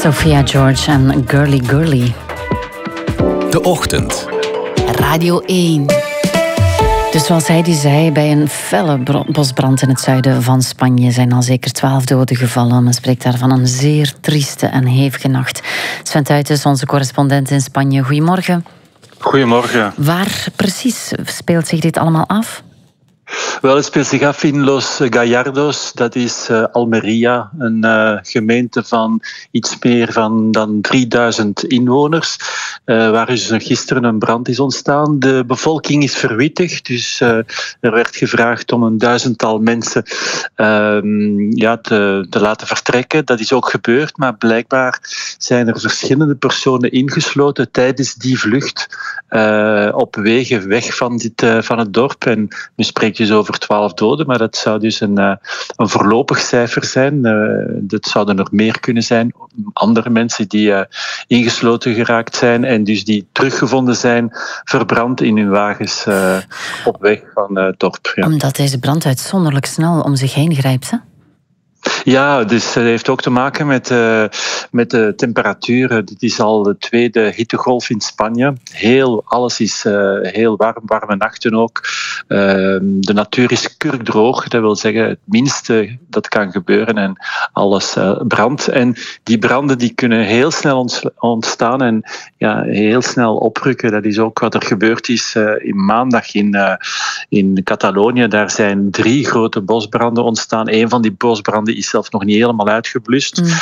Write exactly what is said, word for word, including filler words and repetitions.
Sophia George en Girly Girly. De Ochtend. Radio één. Dus zoals hij die zei, bij een felle bosbrand in het zuiden van Spanje zijn al zeker twaalf doden gevallen. Men spreekt daar van een zeer trieste en hevige nacht. Sven Tuytens, onze correspondent in Spanje. Goedemorgen. Goedemorgen. Waar precies speelt zich dit allemaal af? Wel, het speelt zich af in Los Gallardos. Dat is uh, Almeria, een uh, gemeente van iets meer van dan drieduizend inwoners, uh, waar dus gisteren een brand is ontstaan. De bevolking is verwittigd, dus uh, er werd gevraagd om een duizendtal mensen uh, ja, te, te laten vertrekken. Dat is ook gebeurd, maar blijkbaar zijn er verschillende personen ingesloten tijdens die vlucht uh, op wegen weg van, dit, uh, van het dorp. En men spreekt dus over twaalf doden, maar dat zou dus een, uh, een voorlopig cijfer zijn. Uh, dat zouden er meer kunnen zijn. Andere mensen die uh, ingesloten geraakt zijn en dus die teruggevonden zijn, verbrand in hun wagens uh, op weg van uh, het dorp. Ja. Omdat deze brand uitzonderlijk snel om zich heen grijpt, hè? Ja, dus dat heeft ook te maken met, uh, met de temperaturen. Dit is al de tweede hittegolf in Spanje. Heel, alles is uh, heel warm, warme nachten ook. Uh, de natuur is kurkdroog, dat wil zeggen het minste dat kan gebeuren en alles uh, brandt. En die branden die kunnen heel snel ontstaan en ja, heel snel oprukken. Dat is ook wat er gebeurd is uh, in maandag in, uh, in Catalonië. Daar zijn drie grote bosbranden ontstaan. Een van die bosbranden is zelfs nog niet helemaal uitgeblust. Mm.